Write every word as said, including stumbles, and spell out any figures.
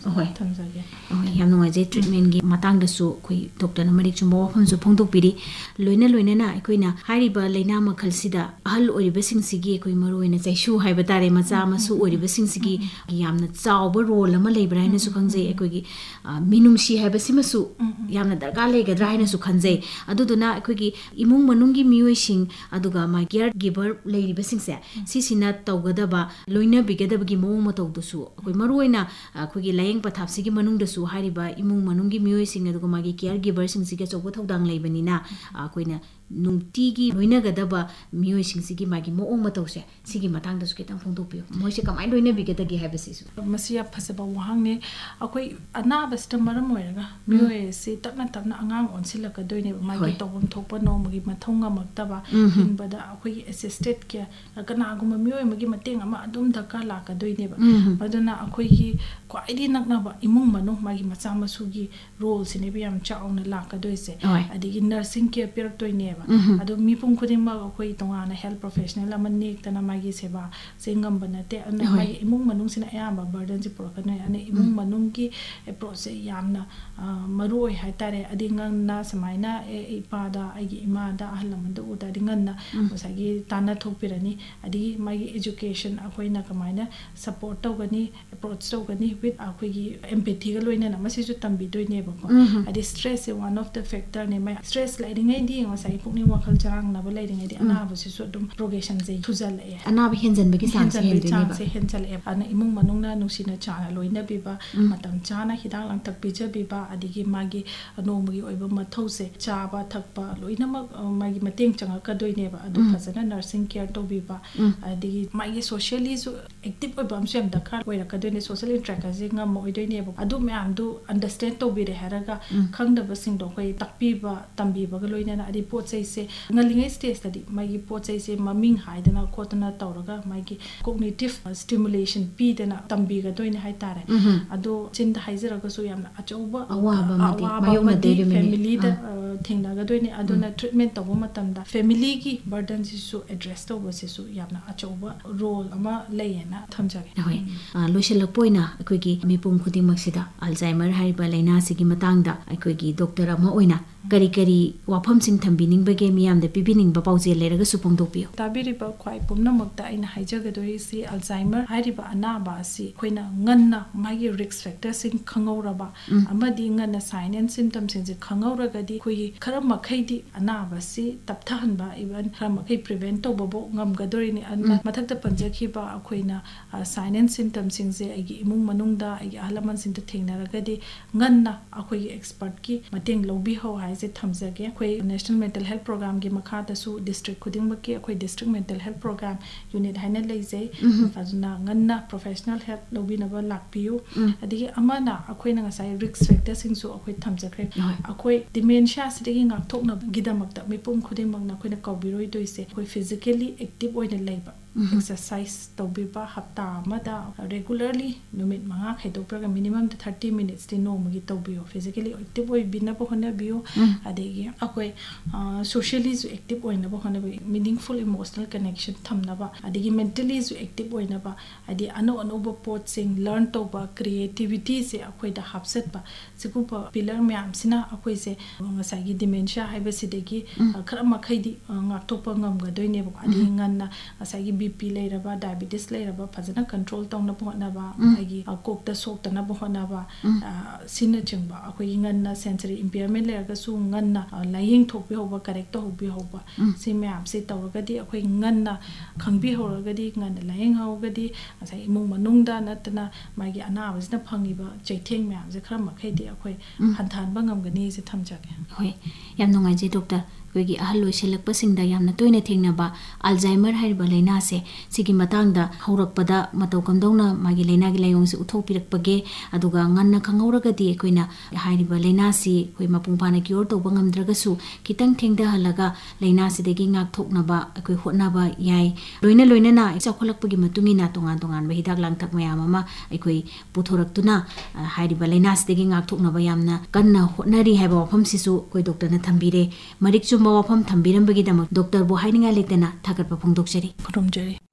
ꯍꯣꯏ ꯊꯝꯖꯒꯦ ꯍꯣꯏ ꯌꯥꯝ ꯅꯨꯡꯉꯥꯏꯖꯩ ꯇ꯭ꯔꯤꯠꯃꯦꯟꯒꯤ ꯃꯇꯥꯡꯗꯁꯨ ꯑꯩꯈꯣꯏ ꯗꯣꯛꯇꯔꯅ ꯃꯔꯤꯛ ꯆꯨꯝꯕ ꯋꯥꯐꯝꯁꯨ ꯐꯣꯡꯗꯣꯛꯄꯤꯔꯤ ꯂꯣꯏꯅ ꯂꯣꯏꯅꯅ ꯑꯩꯈꯣꯏꯅ ꯍꯥꯏꯔꯤꯕ ꯂꯩꯅꯥ ꯃꯈꯜꯁꯤꯗ ꯑꯍꯜ ꯑꯣꯏꯔꯤꯕꯁꯤꯡꯁꯤꯒꯤ ꯑꯩꯈꯣꯏ ꯃꯔꯨꯑꯣꯏꯅ ꯆꯩꯁꯨ ꯍꯥꯏꯕ ꯇꯥꯔꯦ ꯃꯆꯥ ꯃꯁꯨ ꯑꯣꯏꯔꯤꯕꯁꯤꯡꯁꯤꯒꯤ ꯌꯥꯝꯅ ꯆꯥꯎꯕ ꯔꯣꯜ ꯑꯃ ꯂꯩꯕ꯭ꯔꯥ ꯍꯥꯏꯅꯁꯨ ꯈꯪꯖꯩ ꯑꯩꯈꯣꯏꯒꯤ ꯃꯤꯅꯨꯡꯁꯤ ꯍꯥꯏꯕꯁꯤꯃꯁꯨ ꯌꯥꯝꯅ ꯗꯔꯀꯥꯔ ꯂꯩꯒꯗ꯭ꯔꯥ ꯍꯥꯏꯅꯁꯨ ꯈꯟꯖꯩ ꯑꯗꯨꯗꯨꯅ ꯑꯩꯈꯣꯏꯒꯤ ꯏꯃꯨꯡ ꯃꯅꯨꯡꯒꯤ ꯃꯤꯑꯣꯏꯁꯤꯡ ꯑꯗꯨꯒ ꯃꯥ ꯀꯤꯌꯔ ꯒꯤꯚꯔ ꯂꯩꯔꯤꯕꯁꯤꯡꯁꯦ ꯁꯤꯁꯤꯅ ꯇꯧꯒꯗꯕ ꯂꯣꯏꯅꯕꯤꯒꯗꯕꯒꯤ ꯃꯑꯣꯡ ꯃꯇꯧꯗꯨꯁꯨ ꯑꯩꯈꯣꯏ ꯃꯔꯨꯑꯣꯏꯅ ꯑꯩꯈꯣꯏꯒꯤ ꯂꯥꯌꯦꯡ ꯄꯊꯥꯞꯁꯤꯒꯤ ꯃꯅꯨꯡꯗꯁꯨ ꯍꯥꯏꯔꯤꯕ ꯏꯃꯨꯡ ꯃꯅꯨꯡꯒꯤ ꯃꯤꯑꯣꯏꯁꯤꯡ ꯑꯗꯨꯒ ꯃꯥꯒꯤ ꯀꯤꯌꯔ ꯒꯤꯚꯔꯁꯤꯡꯁꯤꯒꯤ ꯑꯆꯧꯕ ꯊꯧꯗꯥꯡ ꯂꯩꯕꯅꯤꯅ ꯑꯩꯈꯣꯏꯅ ꯅꯨꯡꯇꯤꯒꯤ ꯂꯣꯏꯅꯒꯗꯕ ꯃꯤꯑꯣꯏꯁꯤꯡꯁꯤꯒꯤ ꯃꯥꯒꯤ ꯃꯑꯣꯡ ꯃꯇꯧꯁꯦ ꯁꯤꯒꯤ ꯃꯇꯥꯡꯗꯁꯨ ꯈꯤꯇꯪ ꯐꯣꯡꯗꯣꯛꯄꯤꯌꯨ ꯃꯣꯏꯁꯦ ꯀꯃꯥꯏꯅ ꯂꯣꯏꯅꯕꯤꯒꯗꯒꯦ ꯍꯥꯏꯕꯁꯤꯁꯨ ꯃꯁꯤ ꯌꯥꯝ ꯐꯖꯕ ꯋꯥꯍꯪꯅꯤ ꯑꯩꯈꯣꯏ ꯑꯅꯥꯕꯁꯤꯗ ꯃꯔꯝ ꯑꯣꯏꯔꯒ ꯃꯤꯑꯣꯏ ꯑꯁꯤ ꯇꯞꯅ ꯇꯞꯅ ꯑꯉꯥꯡ ꯑꯣꯟꯁꯤꯜꯂꯛꯀꯗꯣꯏꯅꯦꯕ ꯃꯥꯒꯤ ꯇꯧꯐꯝ ꯊꯣꯛꯄ ꯅꯣꯡꯃꯒꯤ ꯃꯊꯧ ꯉꯝꯃꯛꯇꯕ ꯍꯤꯡꯕꯗ ꯑꯩꯈꯣꯏꯒꯤ ꯑꯦꯁꯤꯁꯇꯦꯠ ꯀꯦꯌꯔ ꯀꯅꯥꯒꯨꯝꯕ ꯃꯤꯑꯣꯏ ꯑꯃꯒꯤ ꯃꯇꯦꯡ ꯑꯃ ꯑꯗꯨꯝ ꯗꯔꯀꯥꯔ ꯂꯥꯛꯀꯗꯣꯏꯅꯦꯕ ꯑꯗꯨꯅ ꯑꯩꯈꯣꯏꯒꯤ ꯈ꯭ꯋꯥꯏꯗꯒꯤ ꯅꯛꯅꯕ ꯏꯃꯨꯡ ꯃꯅꯨꯡ ꯃꯥꯒꯤ ꯃꯆꯥ ꯃꯁꯨꯒꯤ ꯔꯣꯜꯁꯤꯅꯦꯕ ꯌꯥꯝ ꯆꯥꯎꯅ ꯂꯥꯛꯀꯗꯣꯏꯁꯦ ꯑꯗꯒꯤ ꯅꯔꯁꯤꯡ ꯀꯦꯌꯔ ꯄꯤꯔꯛꯇꯣꯏꯅꯦꯕ ꯑꯗꯣ ꯃꯤꯄꯨꯝ ꯈꯨꯗꯤꯡꯃꯛ ꯑꯩꯈꯣꯏ ꯇꯣꯉꯥꯟꯅ ꯍꯦꯜꯊ ꯄ꯭ꯔꯣꯐꯦꯁꯅꯦꯜ ꯑꯃ ꯅꯦꯛꯇꯅ ꯃꯥꯒꯤ ꯁꯦꯕꯥꯁꯦ ꯉꯝꯕ ꯅꯠꯇꯦ ꯑꯗꯨꯅ ꯃꯥꯒꯤ ꯏꯃꯨꯡ ꯃꯅꯨꯡꯁꯤꯅ ꯑꯌꯥꯝꯕ ꯕꯔꯗꯟꯁꯤ ꯄꯨꯔꯛꯀꯗꯣꯏꯅꯤ ꯑꯗꯨꯅ ꯏꯃꯨꯡ ꯃꯅꯨꯡꯒꯤ ꯑꯦꯄ꯭ꯔꯣꯆꯁꯦ ꯌꯥꯝꯅ ꯃꯔꯨ ꯑꯣꯏ ꯍꯥꯏꯇꯥꯔꯦ ꯑꯗꯩ ꯉꯟꯅ ꯁꯨꯃꯥꯏꯅ ꯏꯄꯥꯗ ꯑꯩꯒꯤ ꯏꯃꯥꯗ ꯑꯍꯜ ꯂꯃꯟꯗ ꯎ ꯇꯥꯔꯗꯤ ꯉꯟꯅ ꯉꯁꯥꯏꯒꯤ ꯇꯥꯟꯅꯊꯣꯛꯄꯤꯔꯅꯤ ꯑꯗꯒꯤ ꯃꯥꯒꯤ ꯏꯖꯨꯀꯦꯁꯟ ꯑꯩꯈꯣꯏꯅ ꯀꯃꯥꯏꯅ ꯁꯞꯄꯣꯔꯠ ꯇꯧꯒꯅꯤ ꯑꯦꯄ꯭ꯔꯣꯆ ꯇꯧꯒꯅꯤ ꯋꯤꯠ ꯑꯩꯈꯣꯏꯒꯤ ꯑꯦꯝꯄꯦꯊꯤꯒ ꯂꯣꯏꯅꯅ ꯃꯁꯤꯁꯨ ꯇꯝꯕꯤꯗꯣꯏꯅꯦꯕꯀꯣ ꯍꯥꯏꯗꯤ ꯁ꯭ꯇ꯭ꯔꯦꯁꯁꯦ one of the ꯐꯦꯛꯇꯔꯅꯦ my stress ꯂꯩꯔꯤꯉꯩꯗꯤ ꯉꯁꯥꯏꯒꯤ ꯄꯨꯛꯅꯤꯡ ꯋꯥꯈꯜ ꯆꯔꯥꯡꯅꯕ ꯂꯩꯔꯤꯉꯩꯗꯤ ꯑꯅꯥꯕꯁꯤꯁꯨ ꯑꯗꯨꯝ ꯄ꯭ꯔꯣꯒ꯭ꯔꯦꯁꯟꯁꯦ ꯊꯨꯖꯜꯂꯛꯑꯦ ꯑꯅꯥꯕ ꯍꯦꯟꯖꯟꯕꯒꯤ ꯆꯥꯡꯁꯦ ꯆꯥꯡꯁꯦ ꯍꯦꯟꯖꯜꯂꯛꯑꯦ ꯑꯗꯨꯅ ꯏꯃꯨꯡ ꯃꯅꯨꯡꯅ ꯅꯨꯡꯁꯤꯅ ꯆꯥꯅ ꯂꯣꯏꯅꯕꯤꯕ ꯃꯇꯝ ꯆꯥꯅ ꯍꯤꯗꯥꯛ ꯂꯥꯡꯊꯛ ꯄꯤꯖꯕꯤꯕ ꯑꯗꯒꯤ ꯃꯥꯒꯤ ꯅꯣꯡꯃꯒꯤ ꯑꯣꯏꯕ ꯃꯊꯧꯁꯦ ꯆꯥꯕ ꯊꯛꯄ ꯂꯣꯏꯅꯃꯛ ꯃꯥꯒꯤ ꯃꯇꯦꯡ ꯆꯪꯉꯛꯀꯗꯣꯏꯅꯦꯕ ꯑꯗꯨ ꯐꯖꯅ ꯅꯔꯁꯤꯡ ꯀꯦꯌꯔ ꯇꯧꯕꯤꯕ ꯑꯗꯒꯤ ꯃꯥꯒꯤ ꯁꯣꯁꯤꯌꯦꯜꯂꯤꯁꯨ ꯑꯦꯛꯇꯤꯚ ꯑꯣꯏꯕ ꯑꯃꯁꯨ ꯌꯥꯝ ꯗꯔꯀꯥꯔ ꯑꯣꯏꯔꯛꯀꯗꯣꯏꯅꯦ ꯁꯣꯁꯤꯌꯦꯜ ꯏꯟꯇꯔꯦꯛꯁꯟꯁꯦ ꯉꯝꯃꯣꯏꯗꯣꯏꯅꯦꯕ ꯑꯗꯨ ꯃꯌꯥꯝꯗꯨ ꯑꯟꯗꯔꯁꯇꯦꯟ ꯇꯧꯕꯤꯔꯦ ꯍꯥꯏꯔꯒ ꯈꯪꯗꯕꯁꯤꯡꯗꯣ ꯑꯩꯈꯣꯏ ꯇꯥꯛꯄꯤꯕ ꯇꯝꯕꯤꯕꯒ ꯂꯣꯏꯅꯅ ꯑꯗꯩ ꯄꯣꯠ ꯆꯩꯁꯦ ꯉꯜꯂꯤꯉꯩ ꯁ꯭ꯇꯦꯖꯇꯗꯤ ꯃꯥꯒꯤ ꯄꯣꯠ ꯆꯩꯁꯦ ꯃꯃꯤꯡ ꯍꯥꯏꯗꯅ ꯈꯣꯠꯇꯅ ꯇꯧꯔꯒ ꯃꯥꯒꯤ ꯀꯣꯒꯅꯤꯇꯤꯚ ꯁ꯭ꯇꯤꯃꯨꯂꯦꯁꯟ ꯄꯤꯗꯅ ꯇꯝꯕꯤꯒꯗꯣꯏꯅꯦ ꯍꯥꯏꯇꯥꯔꯦ ꯑꯗꯣ ꯆꯤꯟꯗ ꯍꯥꯏꯖꯔꯒꯁꯨ ꯌꯥꯝꯅ ꯑꯆꯧꯕ ꯑꯋꯥꯕ ꯑꯃꯗꯤ ꯐꯦꯃꯤꯂꯤꯗ ꯊꯦꯡꯅꯒꯗꯣꯏꯅꯦ ꯑꯗꯨꯅ ꯇ꯭ꯔꯤꯠꯃꯦꯟ ꯇꯧꯕ ꯃꯇꯝꯗ ꯐꯦꯃꯤꯂꯤꯒꯤ ꯕꯔꯗꯟꯁꯤꯁꯨ ꯑꯦꯗ꯭ꯔꯦꯁ ꯇꯧꯕꯁꯤꯁꯨ ꯌꯥꯝꯅ ꯑꯆꯧꯕ ꯔꯣꯜ ꯑꯃ ꯂꯩꯌꯦꯅ ꯊꯝꯖꯒꯦ ꯍꯣꯏ ꯂꯣꯏꯁꯤꯜꯂꯛꯄ ꯑꯣꯏꯅ ꯑꯩꯈꯣꯏꯒꯤ ꯃꯤꯄꯨꯝ ꯈꯨꯗꯤꯡꯃꯛꯁꯤꯗ ꯑꯜꯖꯥꯏꯃꯔ ꯍꯥꯏꯔꯤꯕ ꯂꯩꯅꯥꯁꯤꯒꯤ ꯃꯇꯥꯡꯗ ꯑꯩꯈꯣꯏꯒꯤ ꯗꯣꯛꯇꯔ ꯑꯃ ꯑꯣꯏꯅ ꯀꯔꯤ ꯀꯔꯤ ꯋꯥꯐꯝꯁꯤꯡ ꯊꯝꯕꯤꯅꯤꯡꯕꯒꯦ ꯃꯤꯌꯥꯝꯗ ꯄꯤꯕꯤꯅꯤꯡꯕ ꯄꯥꯎꯖꯦꯜ ꯂꯩꯔꯒꯁꯨ ꯐꯣꯡꯗꯣꯛꯄꯤꯌꯨ ꯇꯥꯕꯤꯔꯤꯕ ꯈ꯭ꯋꯥꯏ ꯄꯨꯝꯅꯃꯛꯇ ꯑꯩꯅ ꯍꯥꯏꯖꯒꯗꯣꯔꯤꯁꯤ ꯑꯜꯖꯥꯏꯃꯔ ꯍꯥꯏꯔꯤꯕ ꯑꯅꯥꯕ ꯑꯁꯤ ꯑꯩꯈꯣꯏꯅ ꯉꯟꯅ ꯃꯥꯒꯤ ꯔꯤꯛꯁ ꯐꯦꯛꯇꯔꯁꯤꯡ ꯈꯪꯍꯧꯔꯕ ꯑꯃꯗꯤ ꯉꯟꯅ ꯁꯥꯏꯟ ꯑꯦꯟ ꯁꯤꯝꯇꯝꯁꯤꯡꯁꯦ ꯈꯪꯍꯧꯔꯒꯗꯤ ꯑꯩꯈꯣꯏꯒꯤ ꯈꯔ ꯃꯈꯩꯗꯤ ꯑꯅꯥꯕꯁꯤ ꯇꯞꯊꯍꯟꯕ ꯏꯚꯟ ꯈꯔ ꯃꯈꯩ ꯄ꯭ꯔꯤꯚꯦꯟ ꯇꯧꯕꯕꯨ ꯉꯝꯒꯗꯣꯔꯤꯅꯤ ꯑꯗꯨꯅ ꯃꯊꯛꯇ ꯄꯟꯖꯈꯤꯕ ꯑꯩꯈꯣꯏꯅ ꯁꯥꯏꯟ ꯑꯦꯟ ꯁꯤꯝꯇꯝꯁꯤꯡꯁꯦ ꯑꯩꯒꯤ ꯏꯃꯨꯡ ꯃꯅꯨꯡꯗ ꯑꯩꯒꯤ ꯑꯍꯜ ꯂꯃꯟꯁꯤꯡꯗ ꯊꯦꯡꯅꯔꯒꯗꯤ ꯉꯟꯅ ꯑꯩꯈꯣꯏꯒꯤ ꯑꯦꯛꯁꯄꯔꯠꯀꯤ ꯃꯇꯦꯡ ꯂꯧꯕꯤꯍꯧ ꯍꯥꯏꯁꯦ ꯊꯝꯖꯒꯦ ꯑꯩꯈꯣꯏ ꯅꯦꯁꯅꯦꯜ ꯃꯦꯟꯇꯦꯜ ꯍꯦꯜꯊ ꯄ꯭ꯔꯣꯒ꯭ꯔꯥꯝꯒꯤ ꯃꯈꯥꯗꯁꯨ ꯗꯤꯁꯇ꯭ꯔꯤꯛ ꯈꯨꯗꯤꯡꯃꯛꯀꯤ ꯑꯩꯈꯣꯏ district mental health programme unit ꯍꯥꯏꯅ ꯂꯩꯖꯩ ꯑꯗꯨꯅ ꯉꯟꯅ ꯄ꯭ꯔꯣꯐꯦꯁꯅꯦꯜ ꯍꯦꯜꯞ ꯂꯧꯕꯤꯅꯕ ꯂꯥꯛꯄꯤꯌꯨ ꯑꯗꯒꯤ ꯑꯃꯅ ꯑꯩꯈꯣꯏꯅ ꯉꯁꯥꯏ ꯔꯤꯛꯁ ꯐꯦꯛꯇꯔꯁꯤꯡꯁꯨ ꯑꯩꯈꯣꯏ ꯊꯝꯖꯈ꯭ꯔꯦ ꯑꯩꯈꯣꯏ ꯗꯤꯃꯦꯟꯁꯤꯌꯥꯁꯤꯗꯒꯤ ꯉꯥꯛꯊꯣꯛꯅꯕꯒꯤꯗꯃꯛꯇ ꯃꯤꯄꯨꯝ ꯈꯨꯗꯤꯡꯃꯛꯅ ꯑꯩꯈꯣꯏꯅ ꯀꯧꯕꯤꯔꯣꯏꯗꯣꯏꯁꯦ ꯑꯩꯈꯣꯏ ꯐꯤꯖꯤꯀꯦꯜꯂꯤ ꯑꯦꯛꯇꯤꯚ ꯑꯣꯏꯅ ꯂꯩꯕ ꯑꯦꯛꯁꯔꯁꯥꯏꯁ ꯇꯧꯕꯤꯕ ꯍꯞꯇꯥ ꯑꯃꯗ ꯔꯦꯒꯨꯂꯔꯂꯤ ꯅꯨꯃꯤꯠ ꯃꯉꯥ ꯈꯥꯏꯗꯣꯛꯄ꯭ꯔꯒ ꯃꯤꯅꯤꯃꯝꯗ ꯊꯥꯔꯇꯤ ꯃꯤꯅꯤꯠꯁꯇꯤ ꯅꯣꯡꯃꯒꯤ ꯇꯧꯕꯤꯌꯨ ꯐꯤꯖꯤꯀꯦꯜꯂꯤ ꯑꯦꯛꯇꯤꯚ ꯑꯣꯏꯕꯤꯅꯕ ꯍꯣꯠꯅꯕꯤꯌꯨ ꯑꯗꯒꯤ ꯑꯩꯈꯣꯏ ꯁꯣꯁꯤꯌꯦꯜꯂꯤꯁꯨ ꯑꯦꯛꯇꯤꯚ ꯑꯣꯏꯅꯕ ꯍꯣꯠꯅꯕꯤꯌꯨ ꯃꯤꯅꯤꯡꯐꯨꯜ ꯏꯃꯣꯁꯅꯦꯜ ꯀꯅꯦꯛꯁꯟ ꯊꯝꯅꯕ ꯑꯗꯒꯤ ꯃꯦꯟꯇꯦꯜꯂꯤꯁꯨ ꯑꯦꯛꯇꯤꯚ ꯑꯣꯏꯅꯕ ꯍꯥꯏꯗꯤ ꯑꯅꯧ ꯑꯅꯧꯕ ꯄꯣꯠꯁꯤꯡ ꯂꯔꯟ ꯇꯧꯕ ꯀ꯭ꯔꯤꯌꯦꯇꯤꯚꯤꯇꯤꯁꯦ ꯑꯩꯈꯣꯏꯗ ꯍꯥꯞꯆꯠꯄ ꯁꯤꯒꯨꯝꯕ ꯄꯤꯂꯔ ꯃꯌꯥꯝꯁꯤꯅ ꯑꯩꯈꯣꯏꯁꯦ ꯉꯁꯥꯏꯒꯤ ꯗꯤꯃꯦꯟꯁꯤꯌꯥ ꯍꯥꯏꯕꯁꯤꯗꯒꯤ ꯈꯔ ꯃꯈꯩꯗꯤ ꯉꯥꯛꯊꯣꯛꯄ ꯉꯝꯒꯗꯣꯏꯅꯦꯕꯀꯣ ꯑꯗꯒꯤ ꯉꯟꯅ ꯉꯁꯥꯏꯒꯤ ꯕꯤ ꯄꯤ ꯂꯩꯔꯕ ꯗꯥꯏꯕꯦꯇꯤꯁ ꯂꯩꯔꯕ ꯐꯖꯅ ꯀꯟꯇ꯭ꯔꯣꯜ ꯇꯧꯅꯕ ꯍꯣꯠꯅꯕ ꯑꯩꯒꯤ ꯀꯣꯛꯇ ꯁꯣꯛꯇꯅꯕ ꯍꯣꯠꯅꯕ ꯁꯤꯅꯆꯤꯡꯕ ꯑꯩꯈꯣꯏꯒꯤ ꯉꯟꯅ ꯁꯦꯟꯁꯔꯤ ꯏꯝꯄꯤꯌꯔꯃꯦꯟ ꯂꯩꯔꯒꯁꯨ ꯉꯟꯅ ꯂꯥꯏꯌꯦꯡ ꯊꯣꯛꯄꯤꯍꯧꯕ ꯀꯔꯦꯛ ꯇꯧꯍꯧꯕꯤꯍꯧꯕ ꯁꯤ ꯃꯌꯥꯝꯁꯤ ꯇꯧꯔꯒꯗꯤ ꯑꯩꯈꯣꯏ ꯉꯟꯅ ꯈꯪꯕꯤꯍꯧꯔꯒꯗꯤ ꯉꯟꯅ ꯂꯥꯏꯌꯦꯡꯍꯧꯔꯒꯗꯤ ꯉꯁꯥꯏ ꯏꯃꯨꯡ ꯃꯅꯨꯡꯗ ꯅꯠꯇꯅ ꯃꯥꯒꯤ ꯑꯅꯥꯕꯁꯤꯅ ꯐꯪꯉꯤꯕ ꯆꯩꯊꯦꯡ ꯃꯌꯥꯝꯁꯦ ꯈꯔ ꯃꯈꯩꯗꯤ ꯑꯩꯈꯣꯏ ꯍꯟꯊꯍꯟꯕ ꯉꯝꯒꯅꯤꯁꯦ ꯊꯝꯖꯒꯦ ꯍꯣꯏ ꯌꯥꯝ ꯅꯨꯡꯉꯥꯏꯖꯩ ꯗꯣꯛꯇꯔ ꯑꯩꯈꯣꯏꯒꯤ ꯑꯍꯜ ꯑꯣꯏꯁꯤꯜꯂꯛꯄꯁꯤꯡꯗ ꯌꯥꯝꯅ ꯇꯣꯏꯅ ꯊꯦꯡꯅꯕ ꯑꯜꯖꯥꯏꯃꯔ ꯍꯥꯏꯔꯤꯕ ꯂꯩꯅꯥꯁꯦ ꯁꯤꯒꯤ ꯃꯇꯥꯡꯗ ꯍꯧꯔꯛꯄꯗ ꯃꯇꯧ ꯀꯝꯗꯧꯅ ꯃꯥꯒꯤ ꯂꯩꯅꯥꯒꯤ ꯂꯥꯏꯑꯣꯡꯁꯤ ꯎꯠꯊꯣꯛꯄꯤꯔꯛꯄꯒꯦ ꯑꯗꯨꯒ ꯉꯟꯅ ꯈꯪꯍꯧꯔꯒꯗꯤ ꯑꯩꯈꯣꯏꯅ ꯍꯥꯏꯔꯤꯕ ꯂꯩꯅꯥꯁꯤ ꯑꯩꯈꯣꯏ ꯃꯄꯨꯡ ꯐꯥꯅ ꯀ꯭ꯌꯣꯔ ꯇꯧꯕ ꯉꯝꯗ꯭ꯔꯒꯁꯨ ꯈꯤꯇꯪ ꯊꯦꯡꯊꯍꯜꯂꯒ ꯂꯩꯅꯥꯁꯤꯗꯒꯤ ꯉꯥꯛꯊꯣꯛꯅꯕ ꯑꯩꯈꯣꯏ ꯍꯣꯠꯅꯕ ꯌꯥꯏ ꯂꯣꯏꯅ ꯂꯣꯏꯅꯅ ꯆꯥꯎꯈꯠꯂꯛꯄꯒꯤ ꯃꯇꯨꯡ ꯏꯟꯅ ꯇꯣꯉꯥꯟ ꯇꯣꯉꯥꯟꯕ ꯍꯤꯗꯥꯛ ꯂꯥꯡꯊꯛ ꯃꯌꯥꯝ ꯑꯃ ꯑꯩꯈꯣꯏ ꯄꯨꯊꯣꯔꯛꯇꯨꯅ ꯍꯥꯏꯔꯤꯕ ꯂꯩꯅꯥꯁꯤꯗꯒꯤ ꯉꯥꯛꯊꯣꯛꯅꯕ ꯌꯥꯝꯅ ꯀꯟꯅ ꯍꯣꯠꯅꯔꯤ ꯍꯥꯏꯕ ꯋꯥꯐꯝꯁꯤꯁꯨ ꯑꯩꯈꯣꯏ ꯗꯣꯛꯇꯔꯅ ꯊꯝꯕꯤꯔꯦ ꯃꯔꯤꯛ ꯆꯨꯝꯕ ꯋꯥꯐꯝ ꯊꯝꯕꯤꯔꯝꯕꯒꯤꯗꯃꯛ ꯗꯣꯛꯇꯔꯕꯨ ꯍꯥꯏꯅꯤꯡꯉꯥꯏ ꯂꯩꯇꯅ ꯊꯥꯒꯠꯄ ꯐꯣꯡꯗꯣꯛꯆꯔꯤ ꯈꯨꯔꯨꯝꯖꯔꯤ